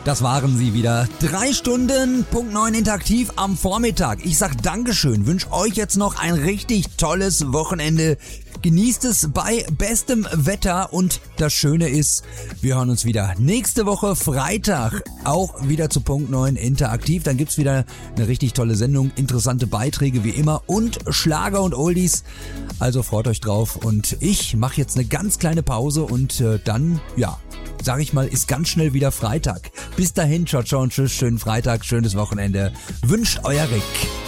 Das waren sie wieder. 3 Stunden, Punkt 9 interaktiv am Vormittag. Ich sag Dankeschön, wünsche euch jetzt noch ein richtig tolles Wochenende. Genießt es bei bestem Wetter und das Schöne ist, wir hören uns wieder nächste Woche Freitag, auch wieder zu Punkt 9 interaktiv. Dann gibt's wieder eine richtig tolle Sendung, interessante Beiträge wie immer und Schlager und Oldies. Also freut euch drauf und ich mache jetzt eine ganz kleine Pause und dann, sag ich mal, ist ganz schnell wieder Freitag. Bis dahin, ciao, ciao und tschüss, schönen Freitag, schönes Wochenende. Wünscht euer Rick.